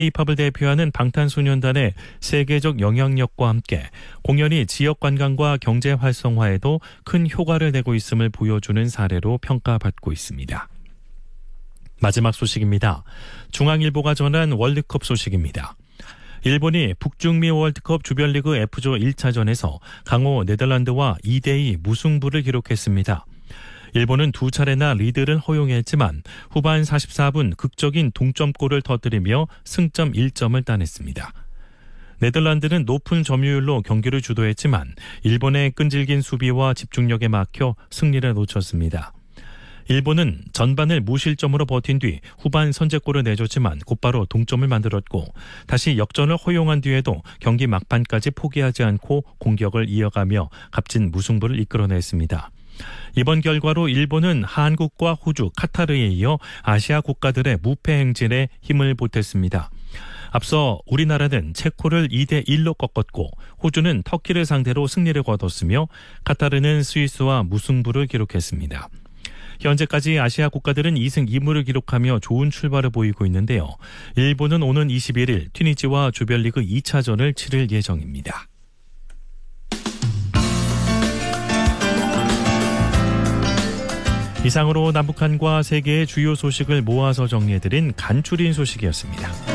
K-팝을 대표하는 방탄소년단의 세계적 영향력과 함께 공연이 지역 관광과 경제 활성화에도 큰 효과를 내고 있음을 보여주는 사례로 평가받고 있습니다. 마지막 소식입니다. 중앙일보가 전한 월드컵 소식입니다. 일본이 북중미 월드컵 조별리그 F조 1차전에서 강호 네덜란드와 2대2 무승부를 기록했습니다. 일본은 두 차례나 리드를 허용했지만 후반 44분 극적인 동점골을 터뜨리며 승점 1점을 따냈습니다. 네덜란드는 높은 점유율로 경기를 주도했지만 일본의 끈질긴 수비와 집중력에 막혀 승리를 놓쳤습니다. 일본은 전반을 무실점으로 버틴 뒤 후반 선제골을 내줬지만 곧바로 동점을 만들었고 다시 역전을 허용한 뒤에도 경기 막판까지 포기하지 않고 공격을 이어가며 값진 무승부를 이끌어냈습니다. 이번 결과로 일본은 한국과 호주, 카타르에 이어 아시아 국가들의 무패 행진에 힘을 보탰습니다. 앞서 우리나라는 체코를 2대1로 꺾었고 호주는 터키를 상대로 승리를 거뒀으며 카타르는 스위스와 무승부를 기록했습니다. 현재까지 아시아 국가들은 2승 2무를 기록하며 좋은 출발을 보이고 있는데요. 일본은 오는 21일 튀니지와 조별리그 2차전을 치를 예정입니다. 이상으로 남북한과 세계의 주요 소식을 모아서 정리해드린 간추린 소식이었습니다.